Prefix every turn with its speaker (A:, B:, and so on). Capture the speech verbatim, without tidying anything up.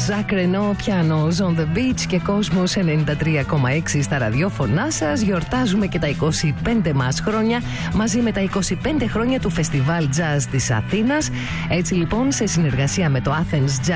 A: Ζακ Ρενό, Pianos on the Beach και Κόσμος ενενήντα τρία κόμμα έξι στα ραδιόφωνά σας. Γιορτάζουμε και τα είκοσι πέντε μας χρόνια μαζί με τα είκοσι πέντε χρόνια του Φεστιβάλ Jazz της Αθήνας. Έτσι λοιπόν, σε συνεργασία με το Athens Jazz